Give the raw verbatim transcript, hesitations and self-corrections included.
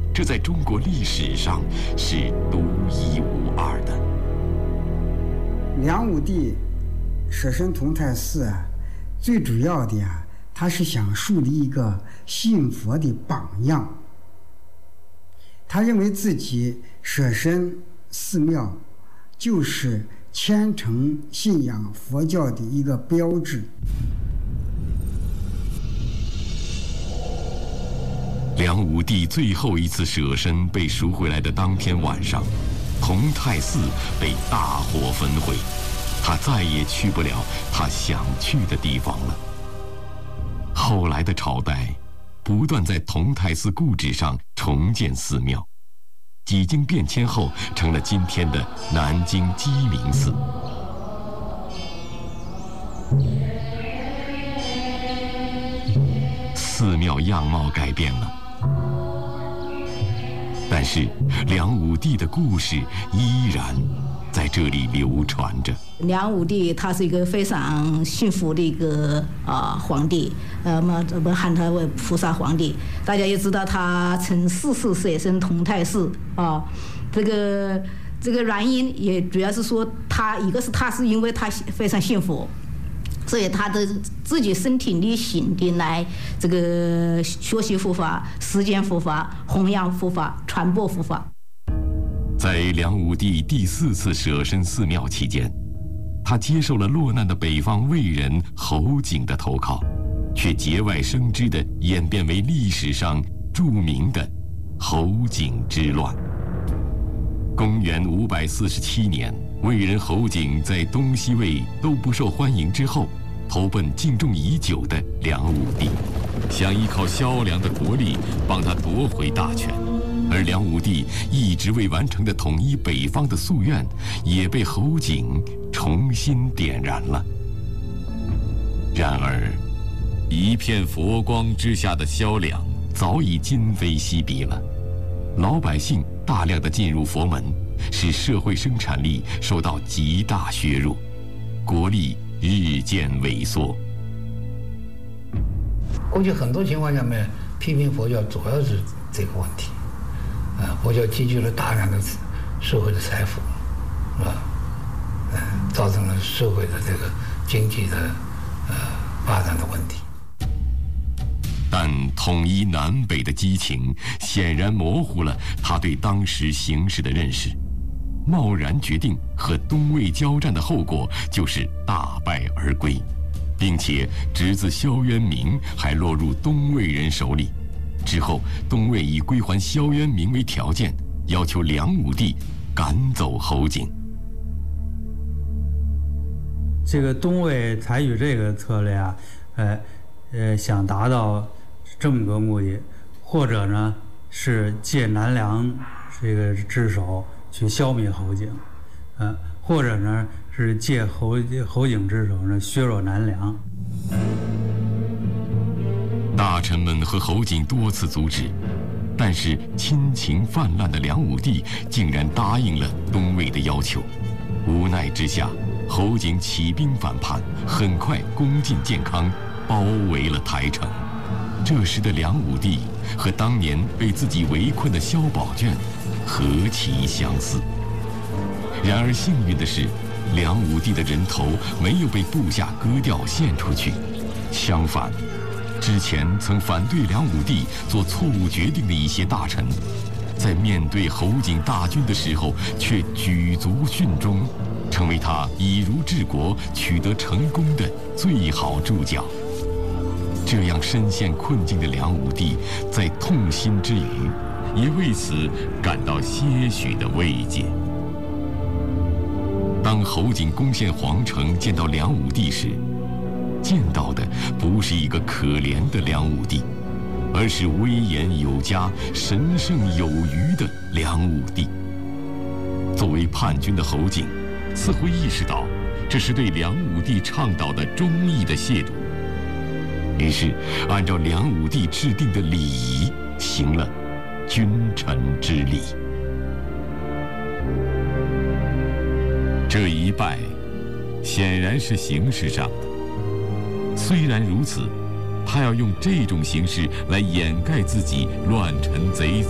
这在中国历史上是独一无二的。 梁武帝舍身同泰寺啊，最主要的呀，他是想树立一个信佛的榜样。他认为自己舍身寺庙就是虔诚信仰佛教的一个标志。 梁武帝最后一次舍身被赎回来的当天晚上，同泰寺被大火焚毁，他再也去不了他想去的地方了。后来的朝代不断在同泰寺故址上重建寺庙，几经变迁后成了今天的南京鸡鸣寺。寺庙样貌改变了，但是梁武帝的故事依然在这里流传着。 梁武帝他是一个非常幸福的一个啊、呃、皇帝，呃么我们喊他为菩萨皇帝。大家也知道他曾四次舍身同泰寺啊，这个这个原因也主要是说他一个是他是因为他非常幸福，所以他的自己身体力行的来这个学习佛法、实践佛法、弘扬佛法、传播佛法。 在梁武帝第四次舍身寺庙期间，他接受了落难的北方魏人侯景的投靠，却节外生枝地演变为历史上著名的侯景之乱。公元五百四十七年，魏人侯景在东西魏都不受欢迎之后，投奔敬重已久的梁武帝，想依靠萧梁的国力帮他夺回大权。而梁武帝一直未完成的统一北方的夙愿，也被侯景重新点燃了。然而，一片佛光之下的萧梁早已今非昔比了，老百姓大量的进入佛门，使社会生产力受到极大削弱，国力日渐萎缩。 过去很多情况下面批评佛教，主要是这个问题。啊，佛教积聚了大量的社会的财富，是吧？嗯，造成了社会的这个经济的呃发展的问题。 但统一南北的激情显然模糊了他对当时形势的认识，贸然决定和东魏交战的后果就是大败而归，并且侄子萧渊明还落入东魏人手里。之后，东魏以归还萧渊明为条件，要求梁武帝赶走侯景。 这个东魏采取这个策略啊，呃，呃，想达到这么个目的，或者呢是借南梁这个之手去消灭侯景，呃，或者呢是借侯侯景之手呢削弱南梁。 大臣们和侯景多次阻止，但是亲情泛滥的梁武帝竟然答应了东魏的要求。无奈之下，侯景起兵反叛，很快攻进建康，包围了台城。这时的梁武帝和当年被自己围困的萧宝卷何其相似。然而幸运的是，梁武帝的人头没有被部下割掉献出去，相反，之前曾反对梁武帝做错误决定的一些大臣，在面对侯景大军的时候，却举足训中，成为他以儒治国、取得成功的最好助教。这样深陷困境的梁武帝，在痛心之余，也为此感到些许的慰藉。当侯景攻陷皇城，见到梁武帝时，见到的不是一个可怜的梁武帝，而是威严有加、神圣有余的梁武帝。作为叛军的侯景，似乎意识到这是对梁武帝倡导的忠义的亵渎，于是按照梁武帝制定的礼仪，行了君臣之礼。这一败，显然是形式上的。虽然如此，他要用这种形式来掩盖自己乱臣贼